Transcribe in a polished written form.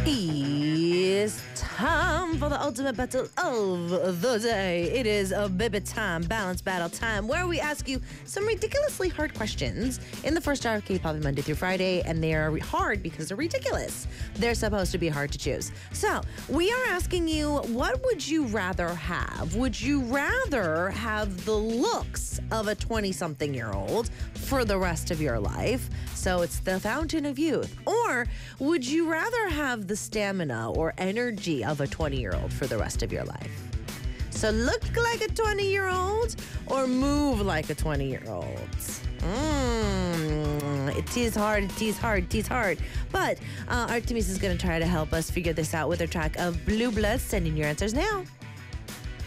It's time for the ultimate battle of the day. It is a baby time, balance battle time, where we ask you some ridiculously hard questions in the first hour of K-pop Monday through Friday, and they are hard because they're ridiculous. They're supposed to be hard to choose. So we are asking you, what would you rather have? Would you rather have the looks of a 20-something-year-old for the rest of your life? So it's the fountain of youth. Or would you rather have the stamina or energy of a 20-year-old for the rest of your life? So look like a 20-year-old or move like a 20-year-old? It is hard, it is hard, it is hard. But Artemis is going to try to help us figure this out with her track of Blue Blood. Send in your answers now.